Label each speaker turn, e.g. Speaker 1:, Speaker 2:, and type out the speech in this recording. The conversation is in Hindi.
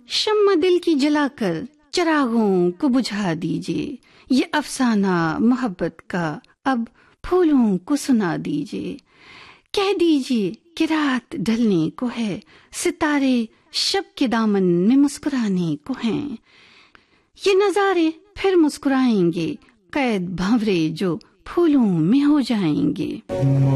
Speaker 1: शम्मा दिल की जलाकर चिरागों को बुझा दीजिए, ये अफसाना मोहब्बत का अब फूलों को सुना दीजिए। कह दीजिए कि रात ढलने को है, सितारे शब के दामन में मुस्कुराने को हैं। ये नजारे फिर मुस्कुराएंगे, कैद भंवरे जो फूलों में हो जाएंगे।